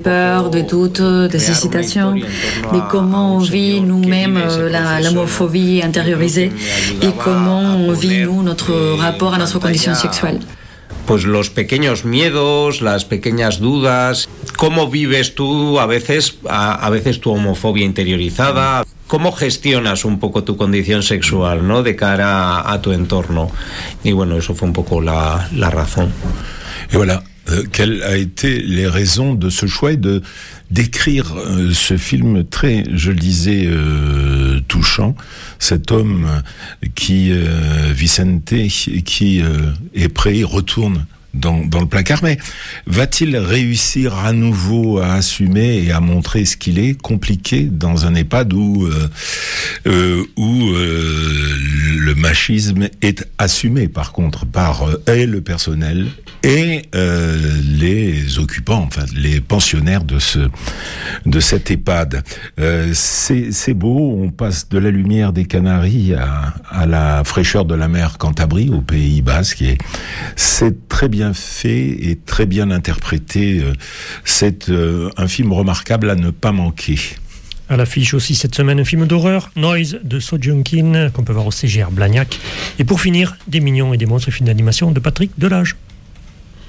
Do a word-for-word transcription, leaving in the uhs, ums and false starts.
peurs, des doutes, des hésitations, mais comment on vit nous-mêmes la, l'homophobie intériorisée et comment on vit, nous, notre rapport à notre condition sexuelle. Pues los pequeños miedos, las pequeñas dudas, cómo vives tú a veces, a, a veces tu homofobia interiorizada, cómo gestionas un poco tu condición sexual, ¿no? De cara a, a tu entorno. Y bueno, eso fue un poco la, la razón. Et voilà, euh, quelles a été les raisons de ce choix et de d'écrire euh, ce film très, je le disais, euh, touchant. Cet homme qui, euh, Vicente, qui euh, est prêt, il retourne dans, dans le placard, mais va-t-il réussir à nouveau à assumer et à montrer ce qu'il est? Compliqué dans un EHPAD où, euh, euh, où euh, le machisme est assumé par contre par euh, et le personnel et euh, les occupants, enfin les pensionnaires de ce de cet EHPAD. Euh, c'est, c'est beau, on passe de la lumière des Canaries à, à la fraîcheur de la mer Cantabrie, au Pays Basque, et c'est très bien fait et très bien interprété. C'est euh, un film remarquable à ne pas manquer. À l'affiche aussi cette semaine un film d'horreur, Noise de So Jung-kin, qu'on peut voir au C G R Blagnac. Et pour finir, Des mignons et des monstres, film d'animation de Patrick Delage.